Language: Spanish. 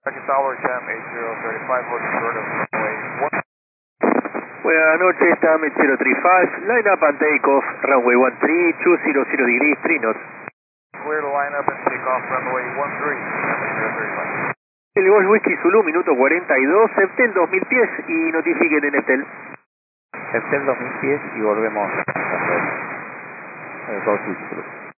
Tower Cam 8035, looking short of runway 1. Buenas noches, TAM 8035, line up and take off, runway 13, 200 degrees, 3 knots. Clear to line up and take off runway 13, TAM 8035. El Golf Whisky Zulu, minuto 42, Septel 2000 pies y notifique de Nestel. Septel 2000 pies y volvemos a hacer el Golf Whisky Zulu.